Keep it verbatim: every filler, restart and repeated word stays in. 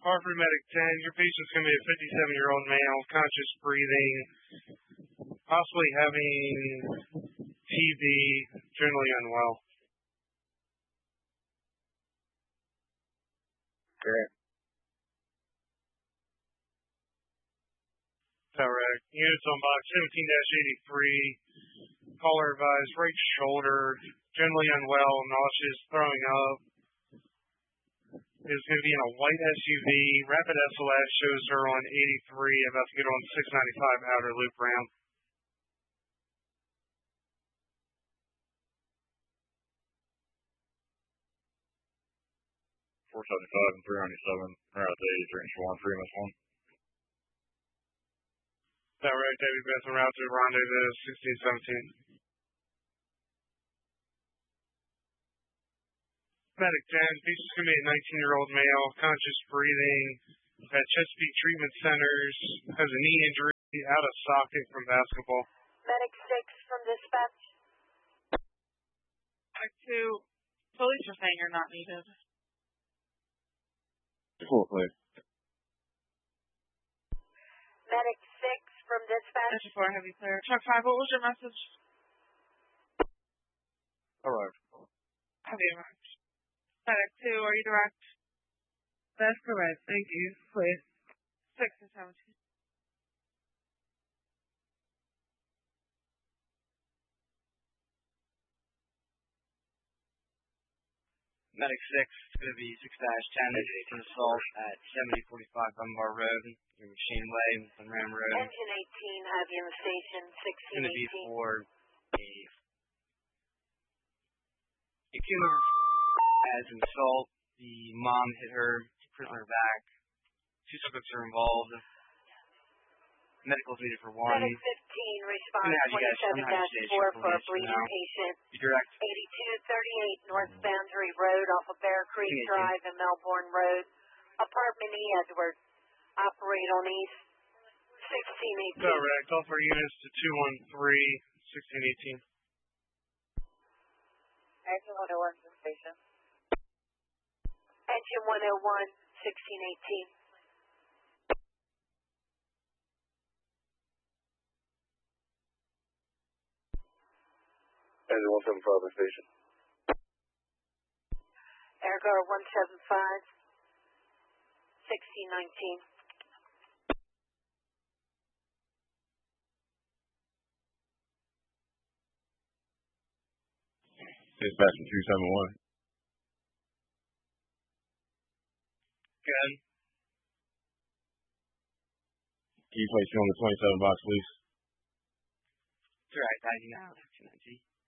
Harvard Medic ten, your patient's going to be a fifty-seven-year-old male, conscious breathing, possibly having T B, generally unwell. Correct. Correct. Units on box seventeen eighty-three, caller advised, right shoulder, generally unwell, nauseous, throwing up. Is going to be in a white S U V. Rapid S O S shows her on eighty-three, about to get on six ninety-five outer loop ramp. four seventy-five and three ninety-seven. Route eighty-three and one, three minus one. Is that right, David Benson, route to rendezvous sixteen seventeen. Medic ten, patient's going to be a nineteen-year-old male, conscious breathing, at Chesapeake Treatment Centers, has a knee injury, out of socket from basketball. Medic six from dispatch. Medic two, police are saying you're not needed. Full clear. Medic six from dispatch. Dispatch four, heavy clear. Truck five, what was your message? Arrived. Heavy arrived. Medic two, are you direct? That's correct. Thank you. Clear. Six and seventeen. Medic six is going to be six dash ten for assault at seventy forty-five Dunbar Road, your Machine Way, on Ram Road. Engine eighteen, have you in the station, It's sixteen going to be eighteen. for a... It came over as an assault. The mom hit her, print on her back. Two suspects are involved. Medical's needed for one. Medic fifteen, response I'm gonna have you guys- twenty-seven I'm gonna have dash you four guys for a police breathing now. patient. You direct. eighty-two thirty-eight North Boundary Road off of Bear Creek eighteen. Drive and Melbourne Road. Apartment E, Edward. Operate on East. sixteen eighteen. Correct. All for units to two one three, sixteen eighteen. Engine one oh one from station. Engine one oh one, sixteen eighteen. Engine one seventy-five in station. Airgar one seven five, sixteen nineteen. Dispatch in two seven one. Good. Can you place me on the twenty-seven box, please? Direct, I do now.